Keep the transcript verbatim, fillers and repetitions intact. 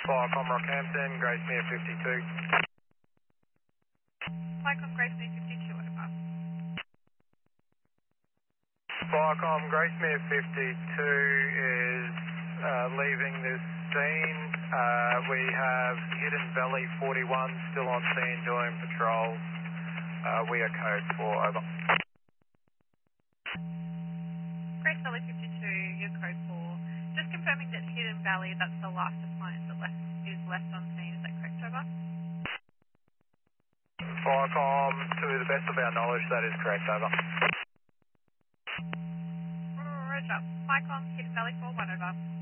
Firecom Rockhampton, Gracemere fifty-two. Firecom Gracemere fifty-two, over. Firecom Gracemere fifty-two is uh, leaving this scene. Uh, we have Hidden Valley forty-one still on scene doing patrols. Uh, we are code four, over. Grace Valley fifty-two, you're code four. Just confirming that Hidden Valley, that's the last appliance that left, is left on scene, is that correct, over? Firecom, to the best of our knowledge, that is correct, over. Roger. Firecom, Hidden Valley four one, over.